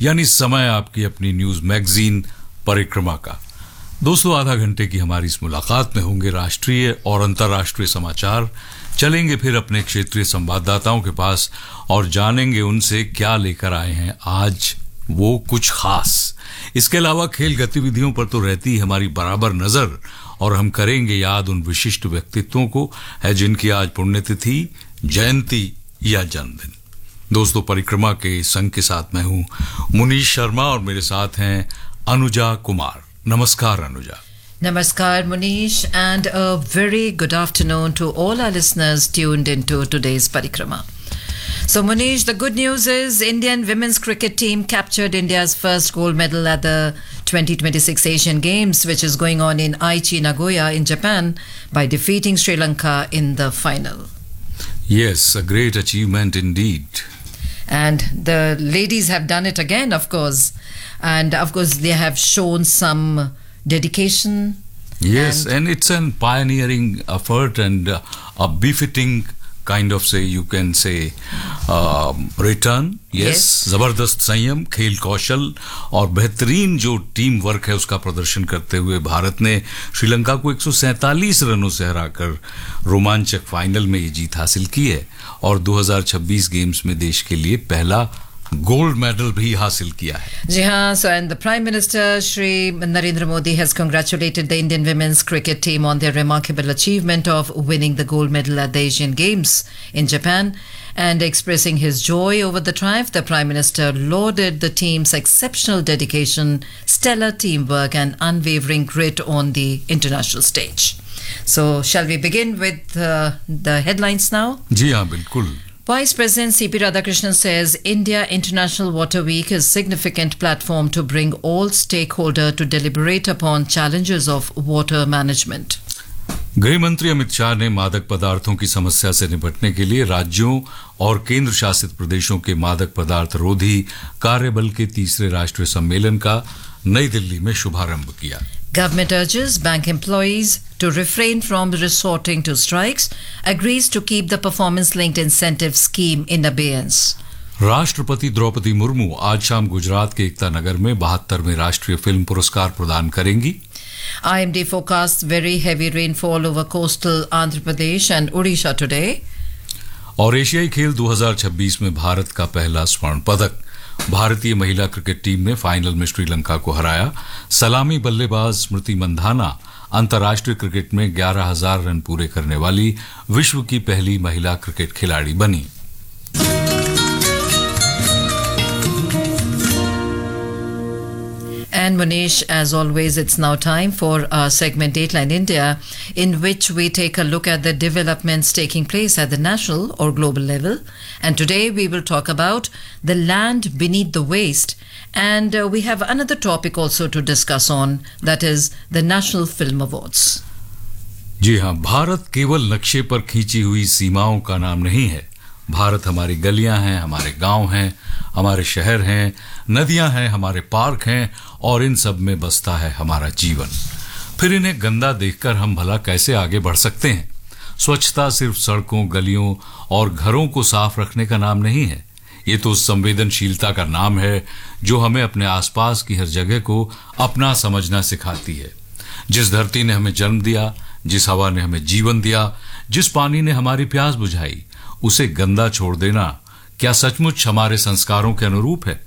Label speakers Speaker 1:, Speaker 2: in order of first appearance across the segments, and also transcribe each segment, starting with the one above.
Speaker 1: यानी समय आपकी अपनी न्यूज मैगजीन परिक्रमा का। दोस्तों, आधा घंटे की हमारी इस मुलाकात में होंगे राष्ट्रीय और अंतर्राष्ट्रीय समाचार। चलेंगे फिर अपने क्षेत्रीय संवाददाताओं के पास और जानेंगे उनसे क्या लेकर आए हैं आज वो कुछ खास। इसके अलावा खेल गतिविधियों पर तो रहती हमारी बराबर नजर, और हम करेंगे याद उन विशिष्ट व्यक्तित्वों को है जिनकी आज पुण्यतिथि, जयंती या जन्मदिन। दोस्तों, परिक्रमा के संग के साथ मैं हूं मुनीश शर्मा और मेरे साथ हैं अनुजा कुमार। नमस्कार Anuja.
Speaker 2: Namaskar Munish, and a very good afternoon to all our listeners tuned into today's Parikrama. So Munish, the good news is Indian women's cricket team captured India's first gold medal at the 2026 Asian Games, which is going on in Aichi, Nagoya in Japan, by defeating Sri Lanka in the final.
Speaker 1: Yes, a great achievement indeed.
Speaker 2: And the ladies have done it again, of course. And of course they have shown some dedication.
Speaker 1: Yes, and it's a pioneering effort and a befitting kind of, say, you can say, return. Yes, जबरदस्त संयम, खेल कौशल और बेहतरीन जो team work है उसका प्रदर्शन करते हुए भारत ने श्रीलंका को 147 रनों से हराकर रोमांचक फाइनल में ये जीत हासिल की है और 2026 गेम्स में देश के लिए पहला गोल्ड मेडल भी हासिल किया है।
Speaker 2: जी हाँ, so and the Prime Minister Shri Narendra Modi has congratulated the Indian women's cricket team on their remarkable achievement of winning the gold medal at the Asian Games in Japan, and expressing his joy over the triumph, the Prime Minister lauded the team's exceptional dedication, stellar teamwork and unwavering grit on the international stage. So shall we begin with the headlines now?
Speaker 1: जी हाँ, बिल्कुल।
Speaker 2: Vice President C.P. Radhakrishnan says India International Water Week is a significant platform to bring all stakeholders to deliberate upon challenges of water management.
Speaker 1: गृह मंत्री अमित शाह ने मादक पदार्थों की समस्या से निपटने के लिए राज्यों और केंद्र शासित प्रदेशों के मादक पदार्थ रोधी कार्यबल के तीसरे राष्ट्रीय सम्मेलन का नई दिल्ली में शुभारंभ किया।
Speaker 2: Government urges bank employees to refrain from resorting to strikes, agrees to keep the performance-linked incentive scheme in abeyance.
Speaker 1: राष्ट्रपति द्रौपदी मुर्मू आज शाम गुजरात के एकता नगर में 72वें राष्ट्रीय फिल्म पुरस्कार प्रदान करेंगी।
Speaker 2: IMD forecasts very heavy rainfall over coastal Andhra Pradesh and Odisha today.
Speaker 1: और एशियाई खेल 2026 में भारत का पहला स्वर्ण पदक। भारतीय महिला क्रिकेट टीम ने फाइनल में श्रीलंका को हराया। सलामी बल्लेबाज स्मृति मंधाना अंतर्राष्ट्रीय क्रिकेट में 11,000 रन पूरे करने वाली विश्व की पहली महिला क्रिकेट खिलाड़ी बनी।
Speaker 2: And Munish, as always, it's now time for our segment Dateline India, in which we take a look at the developments taking place at the national or global level. And today we will talk about the land beneath the waste. And we have another topic also to discuss on, that is the National Film Awards.
Speaker 1: जी हाँ, भारत केवल नक्शे पर खींची हुई सीमाओं का नाम नहीं है। भारत हमारी गलियां हैं, हमारे गांव हैं, हमारे शहर हैं, नदियां हैं, हमारे पार्क हैं और इन सब में बसता है हमारा जीवन। फिर इन्हें गंदा देखकर हम भला कैसे आगे बढ़ सकते हैं? स्वच्छता सिर्फ सड़कों, गलियों और घरों को साफ रखने का नाम नहीं है। ये तो उस संवेदनशीलता का नाम है जो हमें अपने आसपास की हर जगह को अपना समझना सिखाती है। जिस धरती ने हमें जन्म दिया, जिस हवा ने हमें जीवन दिया, जिस पानी ने हमारी प्यास बुझाई, उसे गंदा छोड़ देना क्या सचमुच हमारे संस्कारों के अनुरूप है?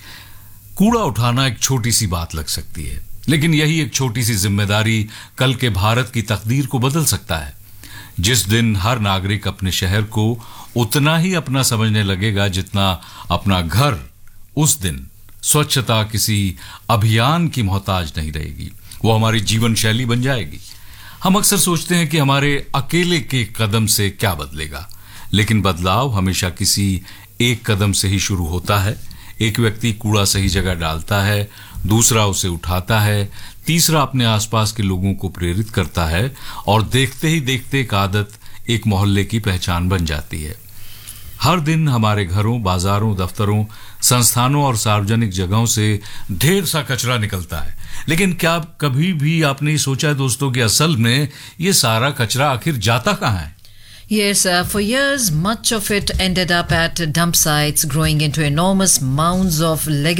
Speaker 1: कूड़ा उठाना एक छोटी सी बात लग सकती है, लेकिन यही एक छोटी सी जिम्मेदारी कल के भारत की तकदीर को बदल सकता है। जिस दिन हर नागरिक अपने शहर को उतना ही अपना समझने लगेगा जितना अपना घर, उस दिन स्वच्छता किसी अभियान की मोहताज नहीं रहेगी, वो हमारी जीवन शैली बन जाएगी। हम अक्सर सोचते हैं कि हमारे अकेले के कदम से क्या बदलेगा, लेकिन बदलाव हमेशा किसी एक कदम से ही शुरू होता है। एक व्यक्ति कूड़ा सही जगह डालता है, दूसरा उसे उठाता है, तीसरा अपने आसपास के लोगों को प्रेरित करता है और देखते ही देखते एक आदत एक मोहल्ले की पहचान बन जाती है। हर दिन हमारे घरों, बाजारों, दफ्तरों, संस्थानों और सार्वजनिक जगहों से ढेर सा कचरा निकलता है, लेकिन क्या कभी भी आपने सोचा दोस्तों कि असल में ये सारा कचरा आखिर जाता कहाँ है?
Speaker 2: Yes, for years, much of it ended up at dump sites, growing into enormous mounds of legacy